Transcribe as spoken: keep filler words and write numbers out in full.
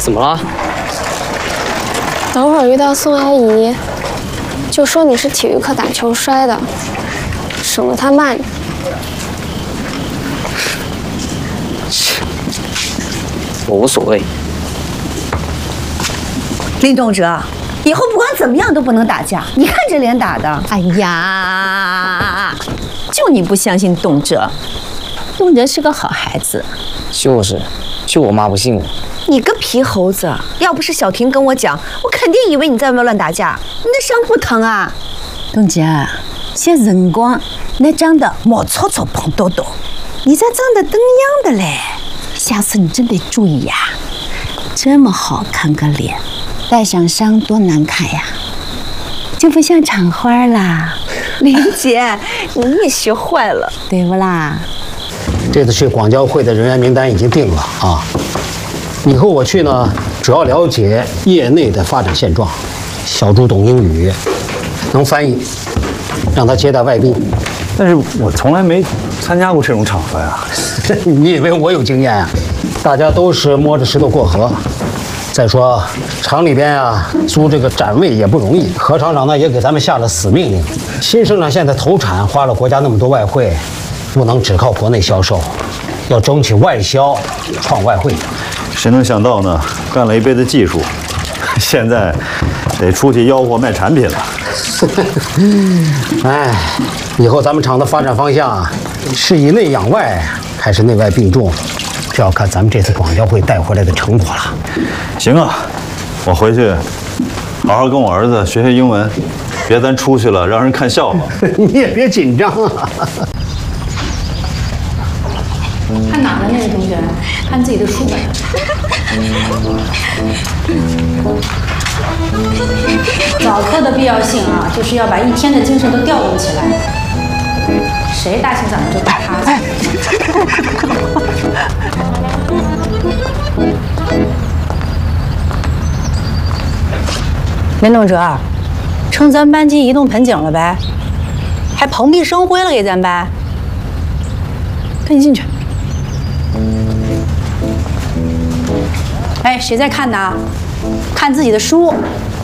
怎么了？ 等会儿遇到宋阿姨，就说你是体育课打球摔的，省得她骂你。 我无所谓。 林东哲，以后不管怎么样都不能打架。你看这脸打的，哎呀，就你不相信东哲，东哲是个好孩子。 就是，就我妈不信我。 你个皮猴子！要不是小婷跟我讲，我肯定以为你在外面乱打架。你那伤不疼啊？东哲，些辰光你长得毛糙糙、胖墩墩，你咋长得这样的嘞？下次你真得注意呀！这么好看个脸，带上伤多难看呀！就不像厂花啦。林姐，你也学坏了，对不啦？ 这次去广交会的人员名单已经定了啊。以后我去呢，主要了解业内的发展现状。小朱懂英语，能翻译，让他接待外宾。 但是我从来没参加过这种场合呀。 你以为我有经验啊？大家都是摸着石头过河。再说厂里边啊，租这个展位也不容易。何厂长呢也给咱们下了死命令，新生产线的投产花了国家那么多外汇，不能只靠国内销售，要争取外销，创外汇。 谁能想到呢？干了一辈子技术，现在得出去吆喝卖产品了。 哎，以后咱们厂的发展方向是以内养外，还是内外并重，这要看咱们这次广交会带回来的成果了。 行啊，我回去好好跟我儿子学学英文，别咱出去了让人看笑话。 你也别紧张啊。 看哪呢？那位同学，看自己的书本。早课的必要性啊，就是要把一天的精神都调动起来。谁大清早的就打哈欠？林东哲，成咱班级移动盆景了呗？还蓬荜生辉了给咱班？赶紧进去。哎，谁在看呢？看自己的书，